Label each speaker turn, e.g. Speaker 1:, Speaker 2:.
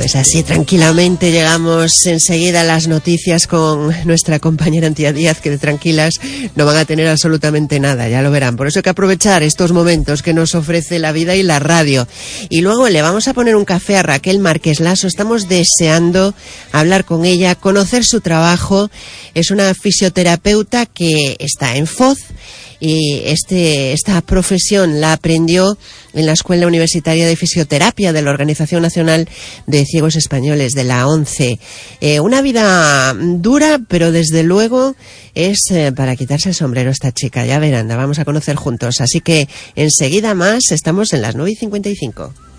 Speaker 1: Pues así tranquilamente llegamos enseguida a las noticias con nuestra compañera Antía Díaz, que de tranquilas no van a tener absolutamente nada, ya lo verán. Por eso hay que aprovechar estos momentos que nos ofrece la vida y la radio. Y luego le vamos a poner un café a Raquel Márquez Lasso. Estamos deseando hablar con ella, conocer su trabajo. Es una fisioterapeuta que está en Foz y esta profesión la aprendió en la Escuela Universitaria de Fisioterapia de la Organización Nacional de Ciegos Españoles, de la ONCE. Una vida dura, pero desde luego es para quitarse el sombrero esta chica. Ya verán, la vamos a conocer juntos. Así que enseguida más, estamos en las 9:55.